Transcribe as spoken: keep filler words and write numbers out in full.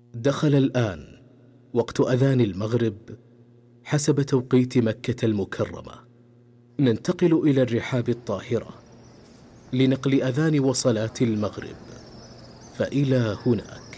دخل الآن وقت أذان المغرب حسب توقيت مكة المكرمة. ننتقل إلى الرحاب الطاهرة لنقل أذان وصلاة المغرب، فإلى هناك.